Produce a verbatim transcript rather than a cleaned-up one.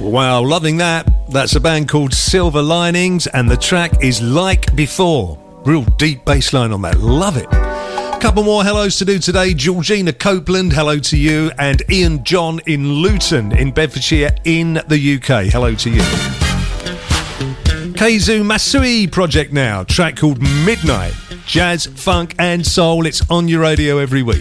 Wow, loving that. That's a band called Silver Linings, and the track is Like Before. Real deep bass line on that. Love it. Couple more hellos to do today. Georgina Copeland, hello to you. And Ian John in Luton in Bedfordshire in the U K. Hello to you. Keizu Masui project now. Track called Midnight. Jazz, funk and soul. It's on your radio every week.